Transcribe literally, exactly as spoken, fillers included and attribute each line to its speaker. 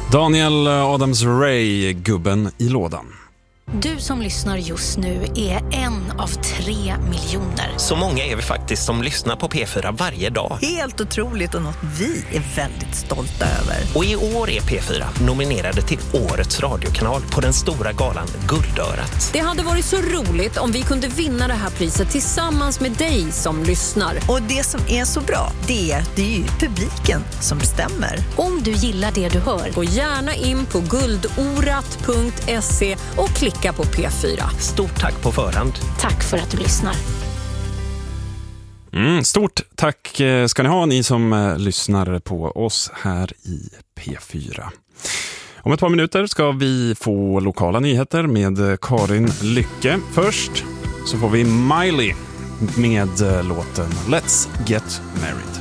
Speaker 1: Daniel Adams-Ray, Gubben i lådan.
Speaker 2: Du som lyssnar just nu är en av tre miljoner.
Speaker 3: Så många är vi faktiskt som lyssnar på P fyra varje dag.
Speaker 4: Helt otroligt och något vi är väldigt stolta över.
Speaker 3: Och i år är P fyra nominerade till Årets radiokanal på den stora galan Guldörat.
Speaker 5: Det hade varit så roligt om vi kunde vinna det här priset tillsammans med dig som lyssnar.
Speaker 4: Och det som är så bra, det är, det är ju publiken som bestämmer.
Speaker 2: Om du gillar det du hör,
Speaker 5: gå gärna in på guldorat punkt se och klicka på P fyra.
Speaker 3: Stort tack på förhand.
Speaker 2: Tack för att du lyssnar.
Speaker 1: Mm, stort tack ska ni ha, ni som eh, lyssnar på oss här i P fyra. Om ett par minuter ska vi få lokala nyheter med Karin Lycke. Först så får vi Miley med eh, låten Let's Get Married.